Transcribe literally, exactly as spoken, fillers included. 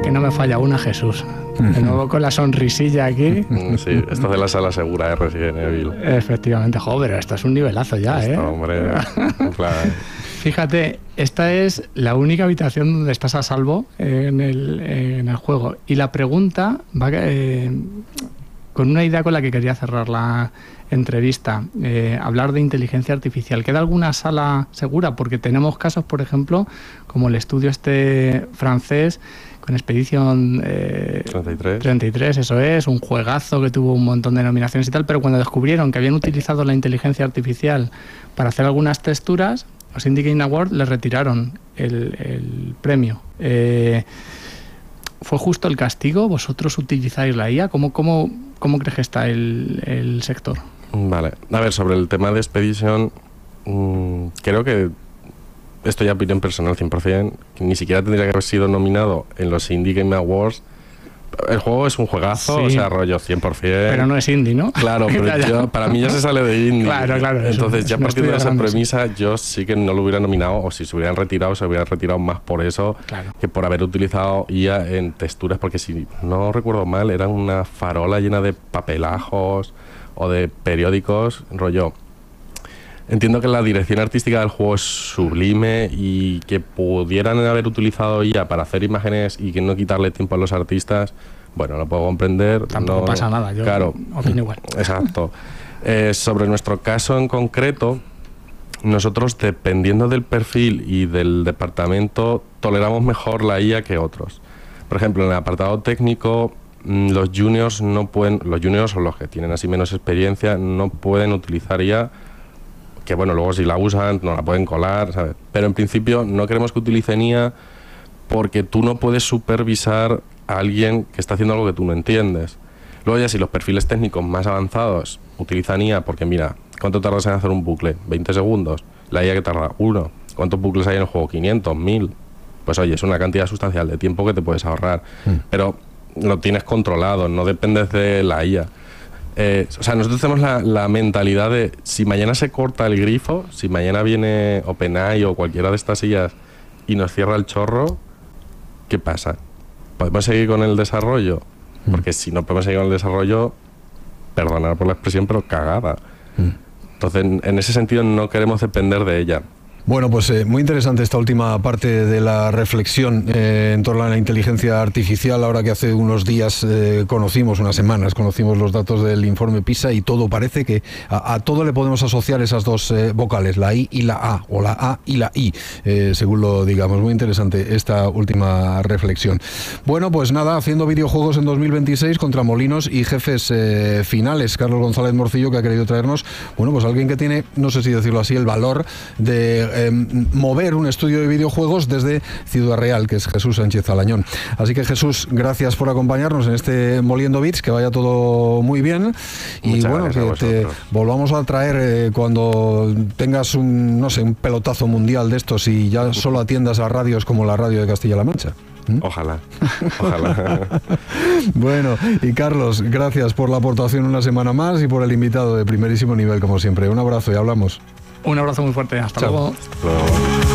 que no me falla una, Jesús. De nuevo con la sonrisilla aquí. Sí, esto de la sala segura de Resident Evil. Efectivamente, joder, pero esto es un nivelazo ya, esto, ¿eh? Hombre, claro. Fíjate, esta es la única habitación donde estás a salvo en el, en el juego. Y la pregunta va eh, con una idea con la que quería cerrar la entrevista. Eh, hablar de inteligencia artificial. ¿Queda alguna sala segura? Porque tenemos casos, por ejemplo, como el estudio este francés con Expedición eh, treinta y tres. treinta y tres, eso es, un juegazo que tuvo un montón de nominaciones y tal, pero cuando descubrieron que habían utilizado la inteligencia artificial para hacer algunas texturas, los Indie Game Awards les retiraron el, el premio. Eh, ¿Fue justo el castigo? ¿Vosotros utilizáis la I A? ¿Cómo, cómo, cómo crees que está el, el sector? Vale, a ver, sobre el tema de Expedition, mmm, creo que esto ya opinión personal cien por ciento, que ni siquiera tendría que haber sido nominado en los Indie Game Awards. El juego es un juegazo, sí, o sea, rollo cien por ciento. Pero no es indie, ¿no? Claro, pero yo, para mí ya se sale de indie. Claro, claro. Entonces, es ya un, partiendo de esa grande, premisa, yo sí que no lo hubiera nominado, o si se hubieran retirado, se hubieran retirado más por eso, claro, que por haber utilizado I A en texturas, porque si no recuerdo mal, era una farola llena de papelajos o de periódicos, rollo. Entiendo que la dirección artística del juego es sublime y que pudieran haber utilizado I A para hacer imágenes y que no quitarle tiempo a los artistas, bueno, lo puedo comprender. Tampoco no, pasa nada, yo claro, opino igual. Exacto. Eh, sobre nuestro caso en concreto, nosotros, dependiendo del perfil y del departamento, toleramos mejor la I A que otros. Por ejemplo, en el apartado técnico, los juniors no pueden, los juniors o los que tienen así menos experiencia, no pueden utilizar I A, que bueno, luego si la usan no la pueden colar, ¿sabes? Pero en principio no queremos que utilicen I A porque tú no puedes supervisar a alguien que está haciendo algo que tú no entiendes. Luego ya si los perfiles técnicos más avanzados utilizan I A, porque mira, ¿cuánto tardas en hacer un bucle? veinte segundos. La I A que tarda uno. ¿Cuántos bucles hay en el juego? quinientos, mil. Pues oye, es una cantidad sustancial de tiempo que te puedes ahorrar. Mm. Pero lo tienes controlado, no dependes de la I A. Eh, o sea, nosotros tenemos la, la mentalidad de si mañana se corta el grifo, si mañana viene OpenAI o cualquiera de estas I As y nos cierra el chorro, ¿qué pasa? ¿Podemos seguir con el desarrollo? Porque si no podemos seguir con el desarrollo, perdonad por la expresión, pero cagada. Entonces, en, en ese sentido no queremos depender de ella. Bueno, pues eh, muy interesante esta última parte de la reflexión eh, en torno a la inteligencia artificial, ahora que hace unos días eh, conocimos, unas semanas, conocimos los datos del informe PISA y todo parece que a, a todo le podemos asociar esas dos eh, vocales, la I y la A, o la A y la I, eh, según lo digamos. Muy interesante esta última reflexión. Bueno, pues nada, haciendo videojuegos en dos mil veintiséis contra molinos y jefes eh, finales. Carlos González Morcillo, que ha querido traernos, bueno, pues alguien que tiene, no sé si decirlo así, el valor de Eh, mover un estudio de videojuegos desde Ciudad Real, que es Jesús Sánchez Alañón. Así que Jesús, gracias por acompañarnos en este Moliendo Bits, que vaya todo muy bien. Y muchas bueno, que te volvamos a traer eh, cuando tengas un, no sé, un pelotazo mundial de estos y ya solo atiendas a radios como la radio de Castilla-La Mancha. ¿Mm? Ojalá, ojalá. Bueno, y Carlos, gracias por la aportación una semana más y por el invitado de primerísimo nivel, como siempre. Un abrazo y hablamos. Un abrazo muy fuerte. Hasta Chao. luego. Hasta luego.